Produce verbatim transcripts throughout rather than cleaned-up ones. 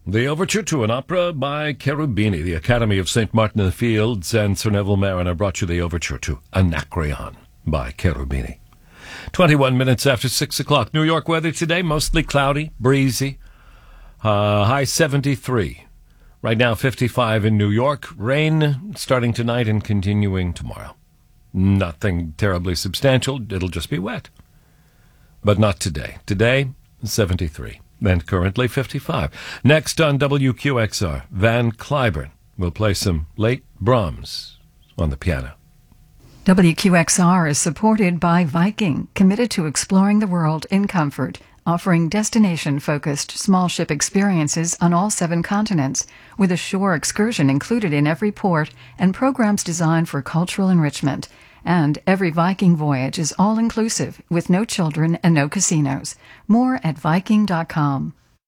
The overture to an opera by Cherubini. The Academy of Saint Martin in the Fields and Sir Neville Mariner brought you the overture to Anacreon by Cherubini. twenty-one minutes after six o'clock. New York weather today, mostly cloudy, breezy, uh, high seventy-three. Right now fifty-five in New York. Rain starting tonight and continuing tomorrow. Nothing terribly substantial. It'll just be wet. But not today. Today, seventy-three. And currently fifty-five. Next on W Q X R, Van Cliburn will play some late Brahms on the piano. W Q X R is supported by Viking, committed to exploring the world in comfort, offering destination-focused small ship experiences on all seven continents, with a shore excursion included in every port and programs designed for cultural enrichment. And every Viking voyage is all-inclusive, with no children and no casinos. More at Viking dot com.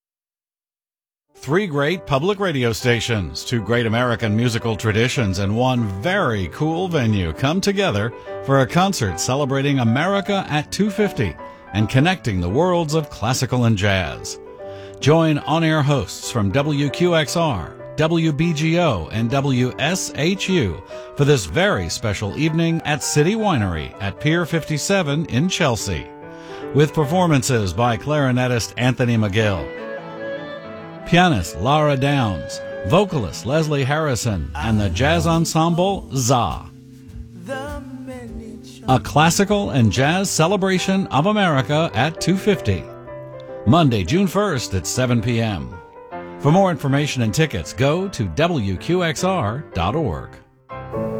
Three great public radio stations, two great American musical traditions, and one very cool venue come together for a concert celebrating America at two fifty and connecting the worlds of classical and jazz. Join on-air hosts from W Q X R, W B G O, and W S H U for this very special evening at City Winery at Pier fifty-seven in Chelsea, with performances by clarinetist Anthony McGill, pianist Lara Downs, vocalist Leslie Harrison, and the jazz ensemble Za. A classical and jazz celebration of America at two fifty. Monday, June first at seven p.m. For more information and tickets, go to W Q X R dot org.